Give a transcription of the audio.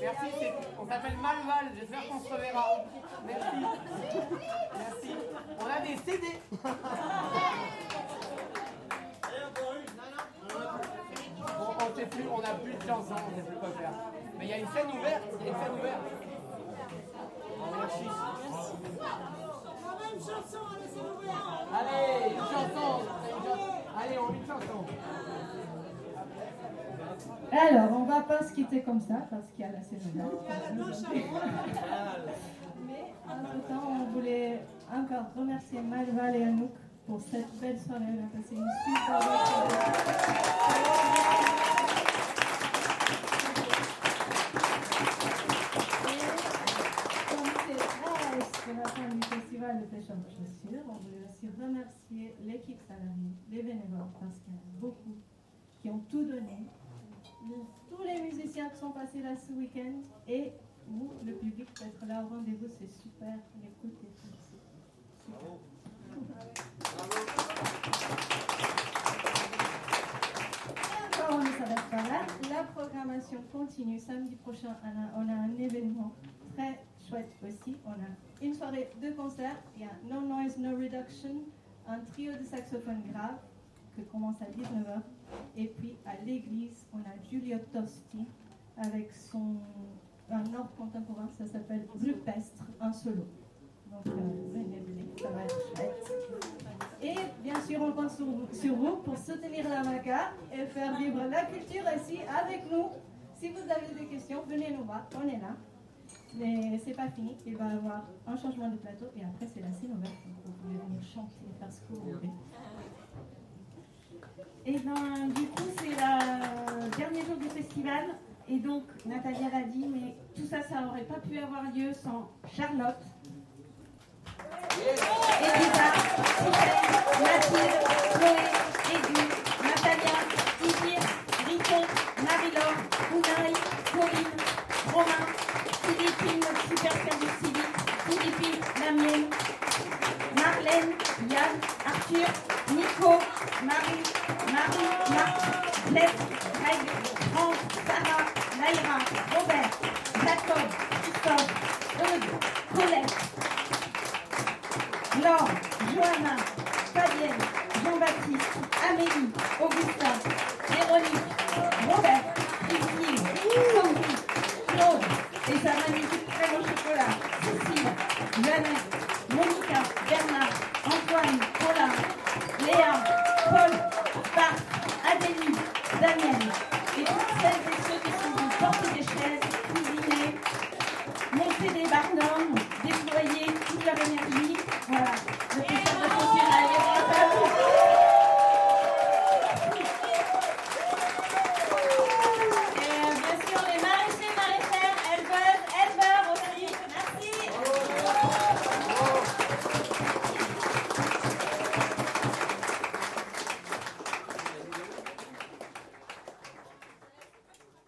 Merci, on s'appelle Malval, j'espère qu'on se reverra. Merci. Merci. On a des CD. Bon, on sait plus, on n'a plus de chansons, on ne sait plus quoi faire. Mais il y a une scène ouverte, Merci. Une chanson, allez, c'est ouvert. Allez, une chanson. Allez, on met une chanson. Alors, on va pas se quitter comme ça, parce qu'il y a la saison. Mais, entre-temps, on voulait encore remercier Malval et Anouk pour cette belle soirée. On a passé une super belle soirée. C'est la fin du festival de pêche en chaussures. On voulait aussi remercier l'équipe salariée, les bénévoles, parce qu'il y en a beaucoup qui ont tout donné. Tous les musiciens qui sont passés là ce week-end et vous, le public, d'être là au rendez-vous, c'est super. L'écoute est super. Et encore, on ne s'arrête pas là. La programmation continue. Samedi prochain, on a un événement très chouette aussi. On a une soirée de concert. Il y a No Noise, No Reduction, un trio de saxophone grave qui commence à 19h. Et puis à l'église, on a Giulio Tosti avec un orgue contemporain, ça s'appelle Rupestre, un solo. Donc venez, ça va être chouette. Et bien sûr, on compte sur vous pour soutenir la MACA et faire vivre la culture ici avec nous. Si vous avez des questions, venez nous voir, on est là. Mais c'est pas fini, il va y avoir un changement de plateau et après c'est la scène ouverte. Donc vous pouvez venir chanter et faire ce que vous voulez. Et ben, du coup, c'est le dernier jour du festival. Et donc, Nathalie l'a dit, mais tout ça, ça n'aurait pas pu avoir lieu sans Charlotte, Elisa, Sylvain, Mathilde, Chloé, Edu, Natalia, Idir, Riton, Marie-Laure, Ounaï, Corinne, Romain, Philippine, notre super service civique, Philippine, la mienne, Marlène, Yann, Arthur, Nico, Marc, Bled, Greg, Franck, Sarah, Naïra, Robert, Jacob, Christophe, Eudes, Colette, Laure, Johanna, Fabienne, Jean-Baptiste, Amélie, Augustin, Véronique, Robert, Christine, Sophie, Claude et sa magnifique crème au chocolat, Cécile, Jeannette, Monica, Bernard, Antoine, Paulin, Léa, Paul, Bart, Adélie, Daniel et toutes celles et ceux qui sont venus porter des chaises